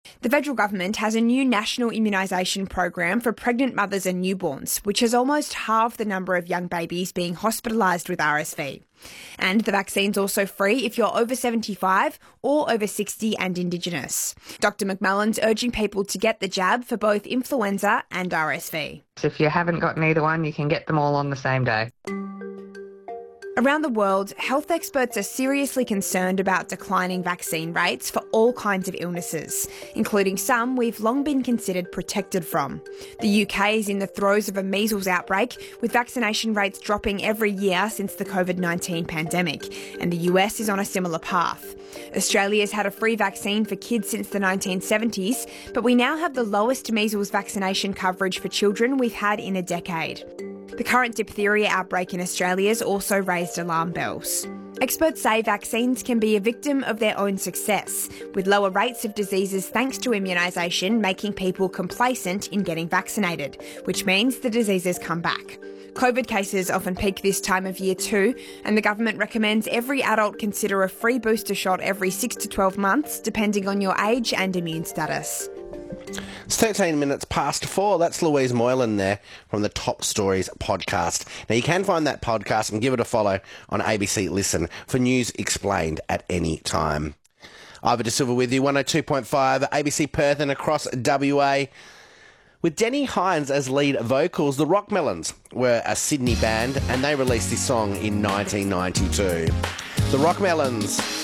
The federal government has a new national immunisation program for pregnant mothers and newborns, which has almost halved the number of young babies being hospitalised with RSV. And the vaccine's also free if you're over 75 or over 60 and Indigenous. Dr McMullen's urging people to get the jab for both influenza and RSV. If you haven't got neither one, you can get them all on the same day. Around the world, health experts are seriously concerned about declining vaccine rates for all kinds of illnesses, including some we've long been considered protected from. The UK is in the throes of a measles outbreak, with vaccination rates dropping every year since the COVID-19 pandemic, and the US is on a similar path. Australia's had a free vaccine for kids since the 1970s, but we now have the lowest measles vaccination coverage for children we've had in a decade. The current diphtheria outbreak in Australia has also raised alarm bells. Experts say vaccines can be a victim of their own success, with lower rates of diseases thanks to immunisation making people complacent in getting vaccinated, which means the diseases come back. COVID cases often peak this time of year too, and the government recommends every adult consider a free booster shot every 6 to 12 months, depending on your age and immune status. It's 13 minutes past 4. That's Louise Moylan there from the Top Stories podcast. Now, you can find that podcast and give it a follow on ABC Listen for news explained at any time. Ivor De Silva with you, 102.5 ABC Perth and across WA. With Denny Hines as lead vocals, the Rockmelons were a Sydney band and they released this song in 1992. The Rockmelons.